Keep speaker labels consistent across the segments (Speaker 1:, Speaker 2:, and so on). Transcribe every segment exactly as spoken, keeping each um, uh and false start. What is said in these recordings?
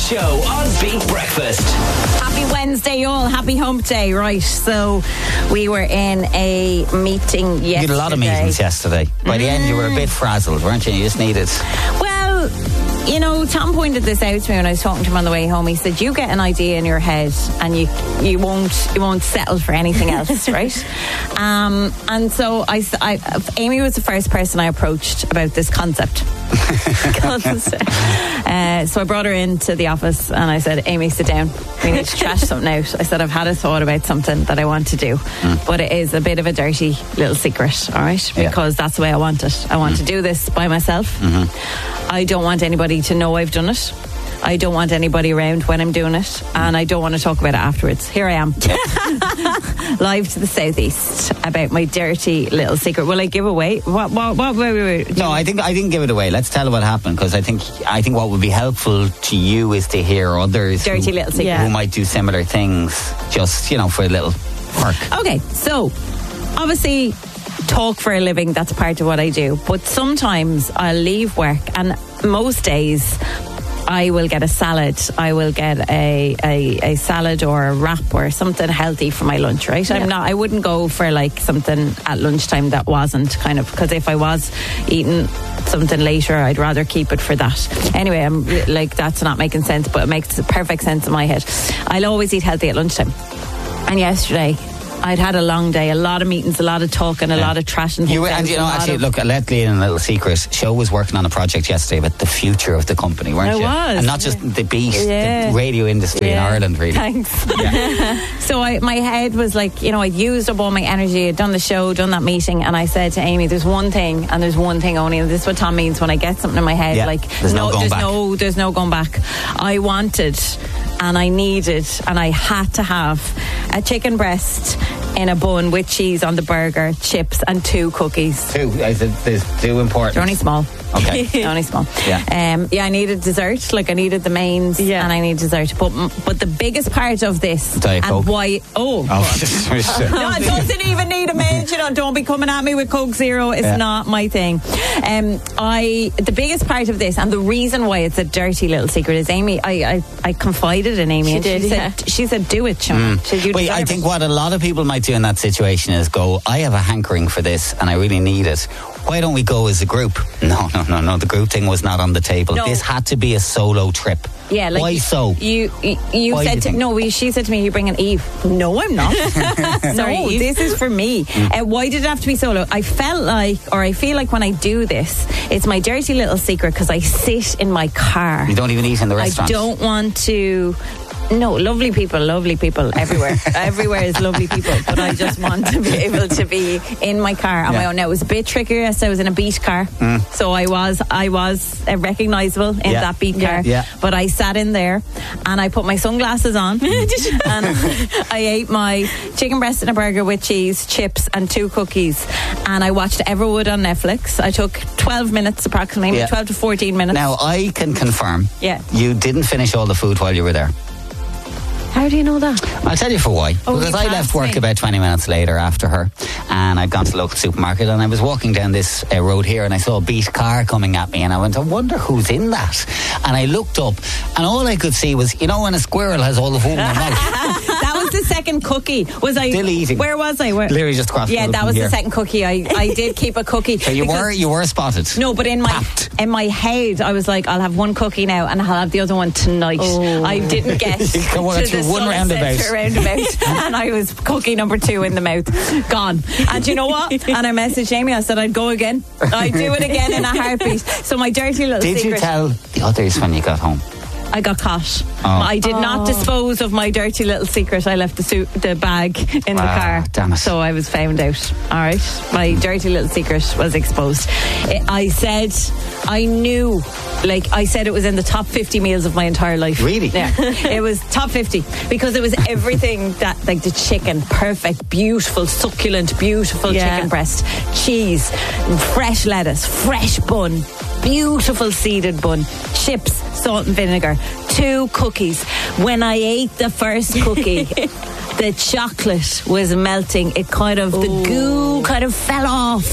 Speaker 1: Show on Beat Breakfast.
Speaker 2: Happy Wednesday, y'all. Happy Hump Day. Right, so we were in a meeting yesterday.
Speaker 3: You did a lot of meetings yesterday. By the end, you were a bit frazzled, weren't you? You just needed...
Speaker 2: Well, you know, Tom pointed this out to me when I was talking to him on the way home. He said, you get an idea in your head and you you won't you won't settle for anything else, right? Um, and so I, I, Amy was the first person I approached about this concept. uh, so I brought her into the office and I said, Amy, sit down. We need to trash something out. I said, I've had a thought about something that I want to do, mm. but it is a bit of a dirty little secret, all right? Because yeah. that's the way I want it. I want mm. to do this by myself. Mm-hmm. I don't want anybody to know I've done it. I don't want anybody around when I'm doing it, and I don't want to talk about it afterwards. Here I am, live to the southeast about my dirty little secret. Will I give away? What? What? What? Wait, wait, wait.
Speaker 3: No, I think I didn't give it away. Let's tell what happened, because I think I think what would be helpful to you is to hear others
Speaker 2: dirty
Speaker 3: who,
Speaker 2: little secret
Speaker 3: who might do similar things, just you know, for a little perk.
Speaker 2: Okay, so obviously, talk for a living. That's part of what I do. But sometimes I'll leave work, and most days I will get a salad. I will get a, a, a salad or a wrap or something healthy for my lunch, right? Yeah. I'm not, I wouldn't go for like something at lunchtime that wasn't kind of, because if I was eating something later, I'd rather keep it for that. Anyway, I'm like, that's not making sense, but it makes perfect sense in my head. I'll always eat healthy at lunchtime. And yesterday, I'd had a long day, a lot of meetings, a lot of talking, a yeah. lot of trashing.
Speaker 3: You were, and you know, actually, look, let Lee in a little secret. Sho was working on a project yesterday about the future of the company, weren't
Speaker 2: I
Speaker 3: you?
Speaker 2: was.
Speaker 3: And not just
Speaker 2: yeah.
Speaker 3: the beat,
Speaker 2: yeah.
Speaker 3: the radio industry
Speaker 2: yeah.
Speaker 3: in Ireland, really.
Speaker 2: Thanks. Yeah. So I, my head was like, you know, I'd used up all my energy, I'd done the show, done that meeting, and I said to Amy, there's one thing, and there's one thing only, and this is what Tom means when I get something in my head,
Speaker 3: yeah.
Speaker 2: like,
Speaker 3: there's no,
Speaker 2: no
Speaker 3: going
Speaker 2: there's
Speaker 3: back.
Speaker 2: no, there's no going back. I wanted, and I needed, and I had to have a chicken breast in a bun with cheese on the burger, chips, and two cookies.
Speaker 3: Two? Is it, there's two important?
Speaker 2: They're only small.
Speaker 3: Okay.
Speaker 2: They're only small.
Speaker 3: Yeah.
Speaker 2: Um, yeah, I needed dessert. Like, I needed the mains yeah. and I needed dessert. But but the biggest part of this
Speaker 3: Diet
Speaker 2: and
Speaker 3: Coke.
Speaker 2: why... Oh,
Speaker 3: oh.
Speaker 2: no, it doesn't even need a mention. Don't be coming at me with Coke Zero. It's yeah. not my thing. Um, I The biggest part of this, and the reason why it's a dirty little secret, is Amy... I, I, I confided in Amy.
Speaker 4: She
Speaker 2: and
Speaker 4: did,
Speaker 2: she
Speaker 4: yeah.
Speaker 2: said, she said, do it, Sean.
Speaker 3: Mm.
Speaker 2: She said, you
Speaker 3: Wait, I
Speaker 2: deserve
Speaker 3: think
Speaker 2: it.
Speaker 3: what a lot of people might do in that situation is go, I have a hankering for this and I really need it. Why don't we go as a group? No, no, no, no. The group thing was not on the table.
Speaker 2: No.
Speaker 3: This had to be a solo trip.
Speaker 2: Yeah, like
Speaker 3: why so?
Speaker 2: You, you, you
Speaker 3: Why
Speaker 2: said
Speaker 3: do you
Speaker 2: to,
Speaker 3: think?
Speaker 2: no. We, she said to me, "You bring an Eve." No, I'm not.
Speaker 4: Sorry,
Speaker 2: no,
Speaker 4: Eve.
Speaker 2: this is for me.
Speaker 3: Mm.
Speaker 2: Uh, why did it have to be solo? I felt like, or I feel like when I do this, it's my dirty little secret because I sit in my car.
Speaker 3: You don't even eat in the restaurant.
Speaker 2: I don't want to. No, lovely people, lovely people everywhere. Everywhere is lovely people, but I just want to be able to be in my car on
Speaker 3: yeah.
Speaker 2: my own. Now, it was a bit trickier. Yes, I was in a beat car, mm. so I was I was uh, recognisable in
Speaker 3: yeah.
Speaker 2: that beat
Speaker 3: yeah.
Speaker 2: car.
Speaker 3: Yeah.
Speaker 2: But I sat in there and I put my sunglasses on and I ate my chicken breast and a burger with cheese, chips, and two cookies. And I watched Everwood on Netflix. I took twelve minutes approximately,
Speaker 3: yeah.
Speaker 2: twelve to fourteen minutes.
Speaker 3: Now, I can confirm
Speaker 2: yeah.
Speaker 3: you didn't finish all the food while you were there.
Speaker 2: How do you know that?
Speaker 3: I'll tell you for why.
Speaker 2: Oh,
Speaker 3: because
Speaker 2: you
Speaker 3: I
Speaker 2: passed
Speaker 3: left work
Speaker 2: me.
Speaker 3: about twenty minutes later after her, and I'd gone to the local supermarket, and I was walking down this uh, road here, and I saw a beat car coming at me, and I went, I wonder who's in that. And I looked up, and all I could see was, you know, when a squirrel has all the food in their mouth.
Speaker 2: That was the second cookie. Was I
Speaker 3: still eating?
Speaker 2: Where was I? Where?
Speaker 3: Literally just across the
Speaker 2: Yeah,
Speaker 3: road
Speaker 2: that
Speaker 3: from
Speaker 2: was
Speaker 3: here.
Speaker 2: the second cookie. I, I did keep a cookie.
Speaker 3: So you were you were spotted.
Speaker 2: No, but in my
Speaker 3: Papped.
Speaker 2: in my head, I was like, I'll have one cookie now, and I'll have the other one tonight.
Speaker 4: Oh.
Speaker 2: I didn't get
Speaker 3: You
Speaker 2: to
Speaker 3: can walk
Speaker 2: the
Speaker 3: through one
Speaker 2: sunset
Speaker 3: roundabout.
Speaker 2: roundabout, and I was cookie number two in the mouth, gone. And you know what? And I messaged Amy. I said I'd go again. I'd do it again in a heartbeat. So my dirty little
Speaker 3: Did
Speaker 2: secret.
Speaker 3: you tell the others when you got home?
Speaker 2: I got caught.
Speaker 3: Oh.
Speaker 2: I did
Speaker 4: Oh.
Speaker 2: not dispose of my dirty little secret. I left the suit, the bag in the
Speaker 3: Ah,
Speaker 2: car.
Speaker 3: damn it.
Speaker 2: So I was found out. All right. My dirty little secret was exposed. I I said, I knew, like I said, it was in the top fifty meals of my entire life.
Speaker 3: Really?
Speaker 2: Yeah. It was top fifty because it was everything that, like the chicken, perfect, beautiful, succulent, beautiful
Speaker 4: Yeah.
Speaker 2: chicken breast, cheese, fresh lettuce, fresh bun, beautiful seeded bun, chips, salt and vinegar, two cookies. When I ate the first cookie, the chocolate was melting. It kind of, the goo kind of fell off.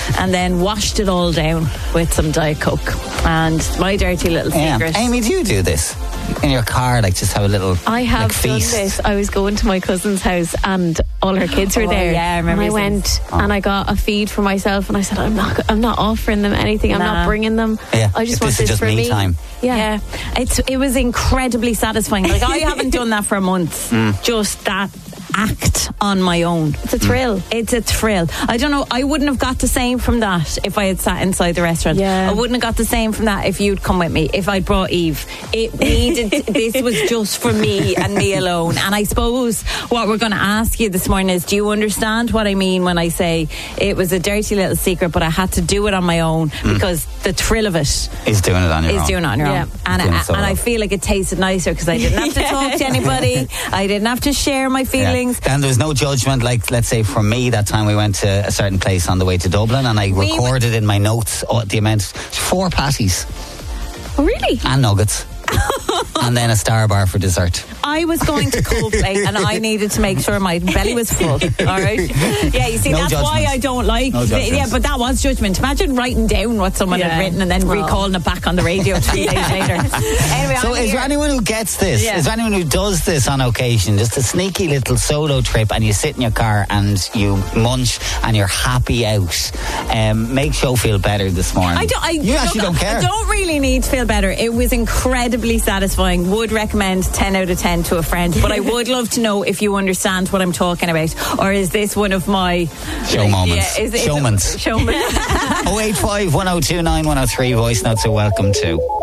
Speaker 2: and then washed it all down with some Diet Coke. And my dirty little secret.
Speaker 3: Yeah. Amy, do you do this? In your car, like just have a little
Speaker 4: I have
Speaker 3: like,
Speaker 4: done
Speaker 3: feast.
Speaker 4: this. I was going to my cousin's house and all her kids were
Speaker 2: Oh,
Speaker 4: there.
Speaker 2: yeah, I remember
Speaker 4: and I
Speaker 2: you saying
Speaker 4: went and I got a feed for myself and I said, I'm not I'm not offering them anything. I'm
Speaker 2: Nah.
Speaker 4: not bringing them.
Speaker 3: Yeah,
Speaker 4: I just
Speaker 3: this
Speaker 4: want
Speaker 3: is
Speaker 4: this
Speaker 3: just
Speaker 4: for
Speaker 3: me
Speaker 4: me.
Speaker 3: time.
Speaker 4: Yeah.
Speaker 2: Yeah, it's it was incredibly satisfying. Like I haven't done that for a month.
Speaker 3: Mm.
Speaker 2: Just that act on my own.
Speaker 4: It's a thrill.
Speaker 2: It's a thrill. I don't know. I wouldn't have got the same from that if I had sat inside the restaurant.
Speaker 4: Yeah.
Speaker 2: I wouldn't have got the same from that if you'd come with me. If I'd brought Eve, it needed. This was just for me and me alone. And I suppose what we're going to ask you this morning is: do you understand what I mean when I say it was a dirty little secret, but I had to do it on my own
Speaker 3: Mm.
Speaker 2: because the thrill of it
Speaker 3: Is doing it on your
Speaker 2: is
Speaker 3: own.
Speaker 2: doing it on your
Speaker 4: Yeah.
Speaker 2: own. And,
Speaker 3: Doing
Speaker 2: I,
Speaker 3: it so
Speaker 2: and I
Speaker 3: well.
Speaker 2: feel like it tasted nicer because I didn't have to talk to anybody. I didn't have to share my feelings.
Speaker 3: Yeah. And there was no judgment, like, let's say for me, that time we went to a certain place on the way to Dublin and I
Speaker 2: We
Speaker 3: recorded in my notes uh, the amount, four patties
Speaker 4: Oh, really?
Speaker 3: and nuggets. And then a star bar for dessert.
Speaker 2: I was going to Coldplay and I needed to make sure my belly was full. All right. Yeah, you see,
Speaker 3: No
Speaker 2: that's why
Speaker 3: judgment.
Speaker 2: I don't like.
Speaker 3: No
Speaker 2: the,
Speaker 3: judgment.
Speaker 2: yeah, but that was judgment. Imagine writing down what someone
Speaker 4: Yeah.
Speaker 2: had written and then
Speaker 4: Well.
Speaker 2: recalling it back on the radio three days later. Anyway,
Speaker 3: So
Speaker 2: I'm
Speaker 3: is
Speaker 2: here.
Speaker 3: there anyone who gets this?
Speaker 2: Yeah.
Speaker 3: Is there anyone who does this on occasion? Just a sneaky little solo trip and you sit in your car and you munch and you're happy out. Um, make show feel better this morning.
Speaker 2: I don't. I,
Speaker 3: you actually
Speaker 2: look,
Speaker 3: don't care.
Speaker 2: I don't really need to feel better. It was incredibly satisfying. Would recommend ten out of ten to a friend. But I would love to know if you understand what I'm talking about, or is this one of my
Speaker 3: Show moments.
Speaker 2: Yeah, is, is
Speaker 3: Showmans.
Speaker 2: Showman.
Speaker 3: oh eight five, one oh two nine, one oh three voice notes are welcome too.